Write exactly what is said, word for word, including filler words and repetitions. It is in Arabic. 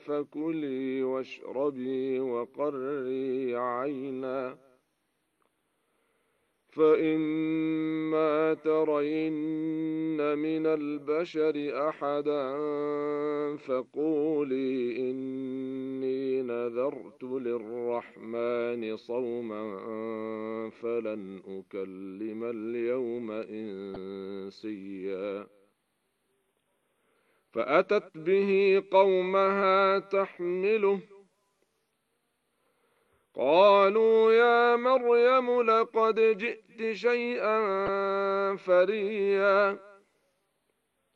فكلي واشربي وقري عينا، فإما ترين من البشر أحدا فقولي إني نذرت للرحمن صوما فلن أكلم اليوم إنسيا. فأتت به قومها تحمله، قالوا يا مريم لقد جئت شيئا فريا.